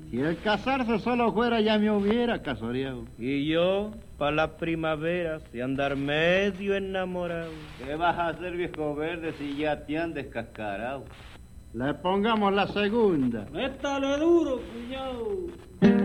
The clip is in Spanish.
Si el casarse solo fuera ya me hubiera casoreado. Y yo, pa' la primavera, si andar medio enamorado. ¿Qué vas a hacer, viejo verde, si ya te han descascarado? Le pongamos la segunda. Métale duro, cuñado.